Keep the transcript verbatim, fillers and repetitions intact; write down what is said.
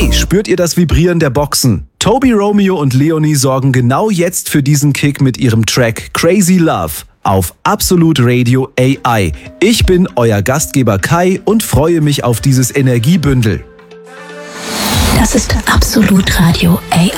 Hey, spürt ihr das Vibrieren der Boxen? Toby, Romeo und Leonie sorgen genau jetzt für diesen Kick mit ihrem Track Crazy Love auf Absolut Radio A I. Ich bin euer Gastgeber Kai und freue mich auf dieses Energiebündel. Das ist Absolut Radio A I.